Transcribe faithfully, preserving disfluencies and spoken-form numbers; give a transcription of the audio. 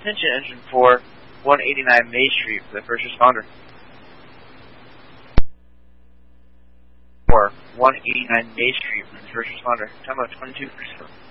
attention, engine for one eighty-nine May Street for the first responder. For one eighty-nine May Street for the first responder. Time out twenty-two, please.